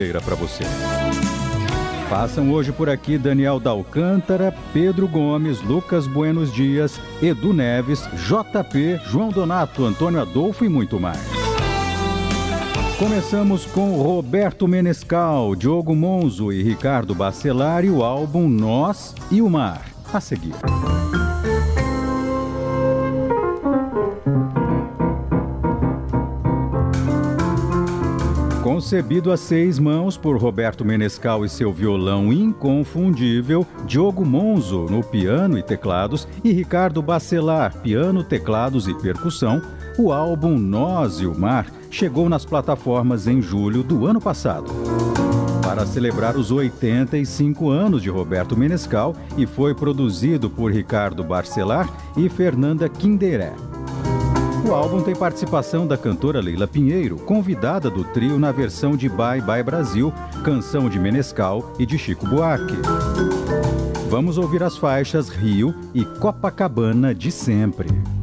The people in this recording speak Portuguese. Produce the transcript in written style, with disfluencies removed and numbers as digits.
para você. Passam hoje por aqui Daniel D'Alcântara, Pedro Gomes, Lucas Buenos Dias, Edu Neves, JP, João Donato, Antônio Adolfo e muito mais. Começamos com Roberto Menescal, Diogo Monzo e Ricardo Bacelar e o álbum Nós e o Mar. A seguir. Concebido a 6 mãos por Roberto Menescal e seu violão inconfundível, Diogo Monzo no piano e teclados e Ricardo Bacelar, piano, teclados e percussão, o álbum Nós e o Mar chegou nas plataformas em julho do ano passado. Para celebrar os 85 anos de Roberto Menescal e foi produzido por Ricardo Bacelar e Fernanda Kinderé. O álbum tem participação da cantora Leila Pinheiro, convidada do trio na versão de Bye Bye Brasil, canção de Menescal e de Chico Buarque. Vamos ouvir as faixas Rio e Copacabana de Sempre.